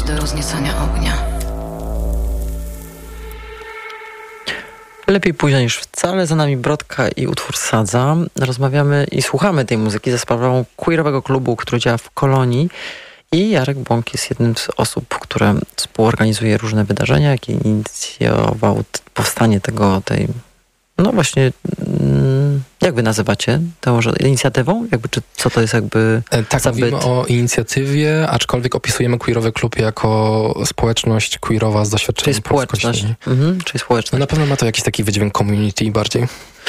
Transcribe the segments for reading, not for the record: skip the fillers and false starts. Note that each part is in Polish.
do rozniecania ognia. Lepiej późno niż wcale. Za nami Brodka i utwór Sadza. Rozmawiamy i słuchamy tej muzyki za sprawą queerowego klubu, który działa w Kolonii. I Jarek Bąk jest jednym z osób, które współorganizuje różne wydarzenia, jak inicjował powstanie tej... No właśnie, jak wy nazywacie tę inicjatywą? Co to jest Tak, mówimy o inicjatywie, aczkolwiek opisujemy queerowy klub jako społeczność queerowa z doświadczeniem. Czyli społeczność. Czyli społeczność. No na pewno ma to jakiś taki wydźwięk community bardziej.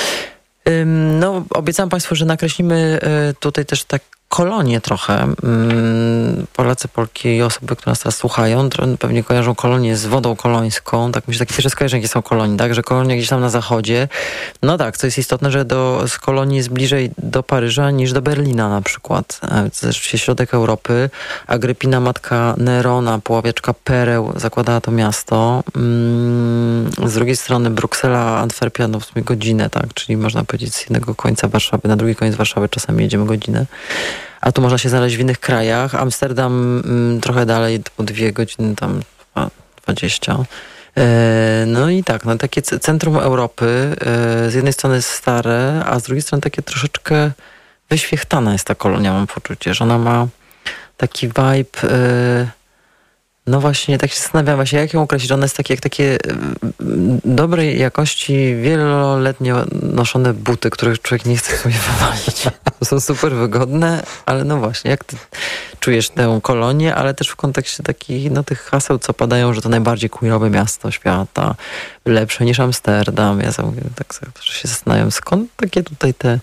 No, obiecałam Państwu, że nakreślimy tutaj też tak kolonię trochę. Polacy, Polki i osoby, które nas teraz słuchają, pewnie kojarzą kolonię z wodą kolońską. Tak myślę, takie pierwsze skojarzenie, jakie są kolonie, tak? Że kolonia gdzieś tam na zachodzie. No tak, co jest istotne, że z kolonii jest bliżej do Paryża niż do Berlina na przykład. To jest rzeczywiście środek Europy. Agrypina, matka Nerona, poławiaczka pereł zakładała to miasto. Z drugiej strony Bruksela, Antwerpia, no w sumie godzinę, tak? Czyli można powiedzieć z jednego końca Warszawy na drugi koniec Warszawy czasami jedziemy godzinę. A tu można się znaleźć w innych krajach. Amsterdam trochę dalej, po 2 godziny, tam 20. No i tak, no takie centrum Europy. Z jednej strony jest stare, a z drugiej strony takie troszeczkę wyświechtana jest ta kolonia, mam poczucie, że ona ma taki vibe... No właśnie, tak się zastanawiam właśnie, jak ją określić. Ona jest takie dobrej jakości, wieloletnie noszone buty, których człowiek nie chce sobie wywalić. To są super wygodne, ale no właśnie, jak ty czujesz tę kolonię, ale też w kontekście takich, no tych haseł, co padają, że to najbardziej queerowe miasto świata, lepsze niż Amsterdam. Ja tak się zastanawiam, skąd takie tutaj te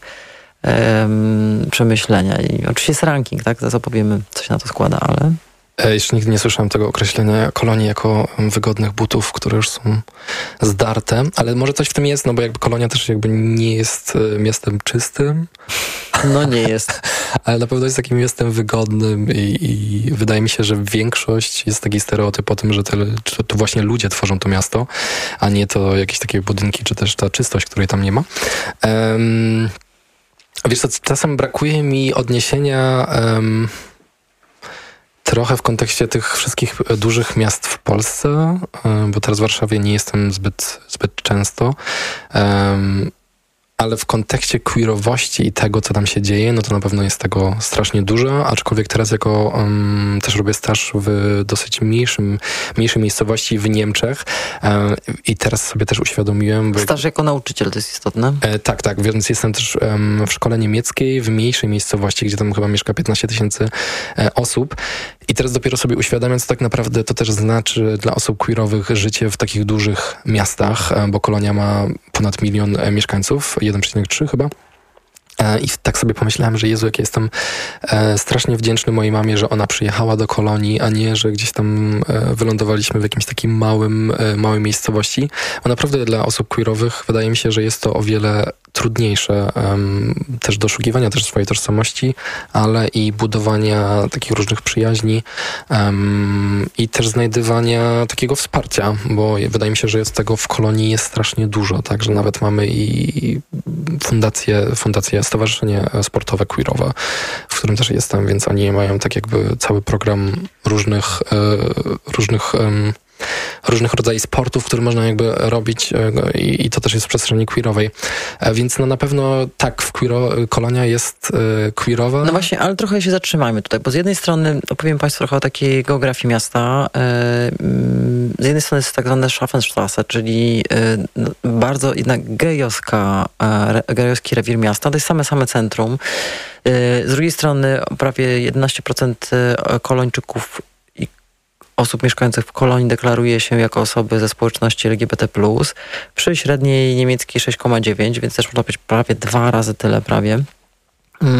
przemyślenia. I oczywiście jest ranking, tak? Zaraz opowiemy, co się na to składa, ale... Jeszcze nigdy nie słyszałem tego określenia kolonii jako wygodnych butów, które już są zdarte, ale może coś w tym jest, no bo jakby Kolonia też jakby nie jest miastem czystym. No nie jest. Ale na pewno jest takim miastem wygodnym i wydaje mi się, że większość jest taki stereotyp o tym, że to właśnie ludzie tworzą to miasto, a nie to jakieś takie budynki, czy też ta czystość, której tam nie ma. Wiesz co, czasem brakuje mi odniesienia... Trochę w kontekście tych wszystkich dużych miast w Polsce, bo teraz w Warszawie nie jestem zbyt często, ale w kontekście queerowości i tego, co tam się dzieje, no to na pewno jest tego strasznie dużo, aczkolwiek teraz też robię staż w dosyć mniejszej miejscowości w Niemczech i teraz sobie też uświadomiłem... Staż jako nauczyciel, to jest istotne? Tak, więc jestem też w szkole niemieckiej, w mniejszej miejscowości, gdzie tam chyba mieszka 15 000 osób. I teraz dopiero sobie uświadamiam, co tak naprawdę to też znaczy dla osób queerowych życie w takich dużych miastach, bo Kolonia ma ponad 1 000 000 mieszkańców, 1,3 chyba. I tak sobie pomyślałem, że Jezu, jak ja jestem strasznie wdzięczny mojej mamie, że ona przyjechała do Kolonii, a nie, że gdzieś tam wylądowaliśmy w jakimś takim małej miejscowości. Bo naprawdę dla osób queerowych wydaje mi się, że jest to o wiele trudniejsze też doszukiwania też swojej tożsamości, ale i budowania takich różnych przyjaźni i też znajdywania takiego wsparcia, bo wydaje mi się, że tego w Kolonii jest strasznie dużo, także nawet mamy i fundację, stowarzyszenie sportowe queerowe, w którym też jestem, więc oni mają tak jakby cały program różnych rodzajów sportów, które można jakby robić i to też jest w przestrzeni queerowej. Więc no na pewno tak, Kolonia jest queerowa. No właśnie, ale trochę się zatrzymajmy tutaj, bo z jednej strony opowiem Państwu trochę o takiej geografii miasta. Z jednej strony jest tak zwane Schaffenstrasse, czyli bardzo jednak gejowski rewir miasta. To jest same centrum. Z drugiej strony prawie 11% Kolończyków osób mieszkających w Kolonii deklaruje się jako osoby ze społeczności LGBT+. Przy średniej niemieckiej 6,9, więc też można powiedzieć prawie 2 razy tyle prawie.